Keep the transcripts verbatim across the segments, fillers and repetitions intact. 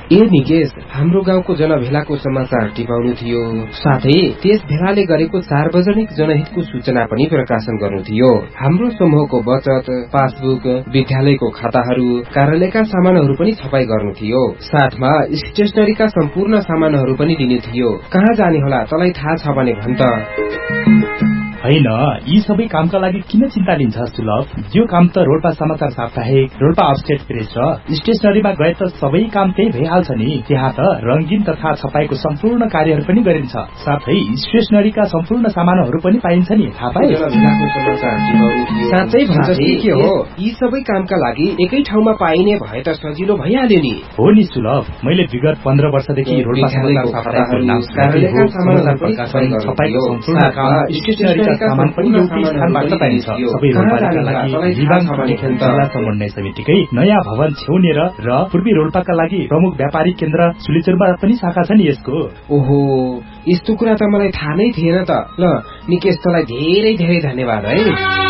ए निकेश, हाम्रो गाउँको जनभेलाको समाचार टिपाउनु थियो, साथै त्यस भेलाले गरेको सार्वजनिक जनहितको सूचना पनि प्रकाशन गर्नु थियो। हाम्रो समूहको बचत, पासबुक, विद्यालयको खाताहरू, कार्यालयका सामानहरू पनि छपाई गर्नु थियो। साथमा स्टेशनरीका सम्पूर्ण सामानहरू पनि लिने थियो। कहाँ जाने होला, तँलाई थाहा छ भने भन् त। हैन, यी सबै कामका लागि किन चिन्ता लिन्छ सुलभ? यो काम त रोल्पा समाचार साप्ताहिक, रोल्पा अपस्टेट प्रेस र स्टेशनरीमा गए त सबै काम त्यही भइहाल्छ नि। त्यहाँ त रंगीन तथा छपाईको सम्पूर्ण कार्यहरू पनि गरिन्छ, साथै स्टेशनरीका सम्पूर्ण सामानहरू पनि पाइन्छ नि। थाहा पाए? साँच्चै भन्छ के हो? यी सबै कामका लागि एकै ठाउँमा पाइने भए त सजिलो भइहाल्यो नि। हो नि सुलभ, मैले विगत पन्ध्र वर्षदेखि रोल्पा समाचार साप्ताहिकको नाम सुनेको हो। समाचार प्रकाशन, छपाईको सम्पूर्ण काम, स्टेशनरी सामान पनि एउटै स्थानबाट पाइन्छ। सबै रोल्पाका लागि लिबाङ जिल्ला समन्वय समितिकै नयाँ भवन छेउनेर र पूर्वी रोल्पाका लागि प्रमुख व्यापारिक केन्द्र सुलिचुरमा पनि शाखा छ नि यसको। ओहो, यस्तो कुरा त मलाई थाहा नै थिएन त। ल निकेश, तँलाई धेरै धेरै धन्यवाद है।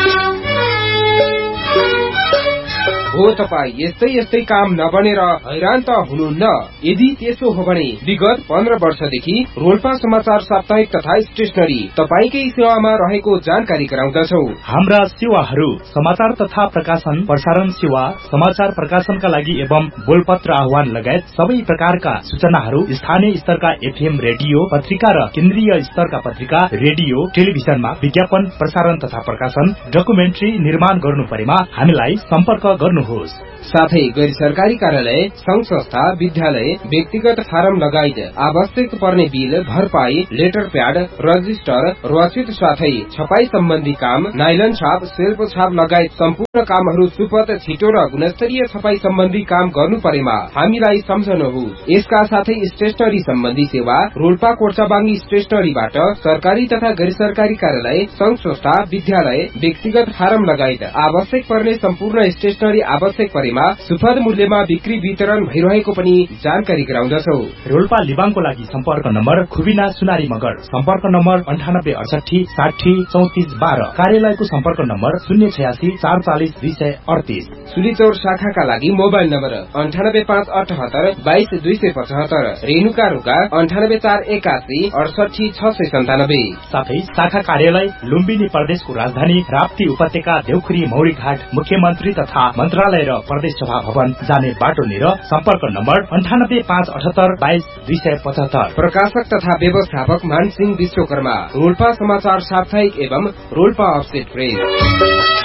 हो, तपाई यस्तै यस्तै काम नबनेर हैरान त हुनुहुन्न? यदि त्यसो हो भने विगत पन्ध्र वर्षदेखि रोल्पा समाचार साप्ताहिक तथा स्टेशनरी तपाईकै सेवामा रहेको जानकारी गराउँदछौ। हाम्रा सेवाहरू समाचार तथा प्रकाशन, प्रसारण सेवा, समाचार प्रकाशनका लागि एवं बोलपत्र आह्वान लगायत सबै प्रकारका सूचनाहरू स्थानीय स्तरका एफएम रेडियो, पत्रिका र केन्द्रीय स्तरका पत्रिका, रेडियो, टेलिभिजनमा विज्ञापन, प्रसारण तथा प्रकाशन, डकुमेन्ट्री निर्माण गर्नु परेमा हामीलाई सम्पर्क गर्नु। साथै गैर सरकारी कार्यालय, संघ संस्था, विद्यालय, व्यक्तिगत फारम लगायत आवश्यक पर्ने बिल, भरपाई, लेटर प्याड, रजिस्टर, रचित साथै छपाई सम्बन्धी काम, नाइलन छाप, सेल्फ छाप लगायत सम्पूर्ण कामहरू सुपथ, छिटो र गुणस्तरीय छपाई सम्बन्धी काम गर्नु परेमा हामीलाई सम्झनुहोस्। यसका साथै स्टेशनरी सम्बन्धी सेवा रोल्पा कोर्चाबाङ्गी स्टेशनरीबाट सरकारी तथा गैर सरकारी कार्यालय, संघ संस्था, विद्यालय, व्यक्तिगत फारम लगायत आवश्यक पर्ने सम्पूर्ण स्टेशनरी आवश्यक परेमा सुपथ मूल्यमा बिक्री वितरण भइरहेको पनि जानकारी गराउँदछौ। रोल्पा लिबाङको लागि सम्पर्क नम्बर खुबिना सुनारी मगर, सम्पर्क नम्बर अन्ठानब्बे अडसठी साठी चौतिस बाह्र, कार्यालयको सम्पर्क नम्बर शून्य छयासी चार चालिस दुई सय अडतिस। सुलिचौर शाखाका लागि मोबाइल नम्बर अन्ठानब्बे पाँच अठहत्तर बाइस दुई सय पचहत्तर, रेणुका रुका अन्ठानब्बे चार एकासी अडसठी छ सय सन्तानब्बे। साथै शाखा कार्यालय लुम्बिनी प्रदेशको राजधानी राप्ती उपत्यका देउखुरी मौरीघाट, मुख्यमन्त्री तथा मन्त्रालय र प्रदेश सभा भवन जाने बाटोनिर सम्पर्क नम्बर अन्ठानब्बे पाँच अठहत्तर बाइस दुई सय पचहत्तर। प्रकाशक तथा व्यवस्थापक मानसिंह विश्वकर्मा, रोल्पा समाचार साप्ताहिक एवं रोल्पा अपस्टेट प्रेस।